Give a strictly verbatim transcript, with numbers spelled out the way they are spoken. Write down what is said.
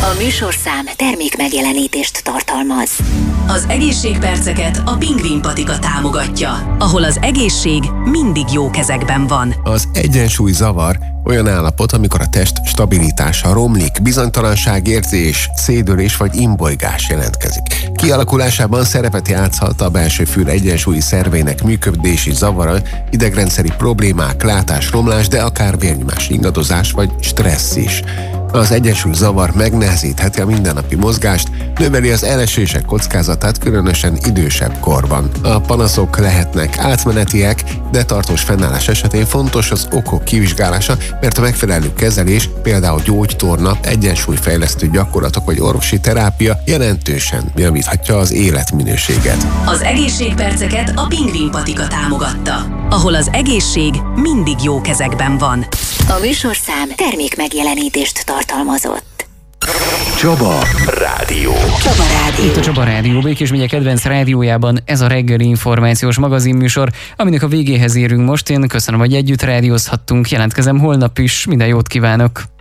A műsorszám termék megjelenítést tartalmaz. Az egészségperceket a Pingvin patika támogatja, ahol az egészség mindig jó kezekben van. Az egyensúly zavar olyan állapot, amikor a test stabilitása romlik, bizonytalanságérzés, szédülés vagy imbolygás jelentkezik. Kialakulásában szerepet játszhat a belső fül egyensúlyi szerveinek működési zavara, idegrendszeri problémák, látásromlás, de akár vérnyomás ingadozás vagy stressz is. Az egyensúly zavar megnehezítheti a mindennapi mozgást, növeli az elesések kockázatát, különösen idősebb korban. A panaszok lehetnek átmenetiek, de tartós fennállás esetén fontos az okok kivizsgálása, mert a megfelelő kezelés, például gyógytorna, egyensúlyfejlesztő gyakorlatok vagy orvosi terápia jelentősen javíthatja az életminőséget. Az egészségperceket a Pingvin patika támogatta, ahol az egészség mindig jó kezekben van. A műsorszám termék megjelenítést tartalmazott. Csaba Rádió. Csaba Rádió. Itt a Csaba Rádió, Békés megye kedvenc rádiójában ez a reggeli információs magazinműsor, aminek a végéhez érünk most. Én köszönöm, hogy együtt rádiózhattunk, jelentkezem holnap is, minden jót kívánok!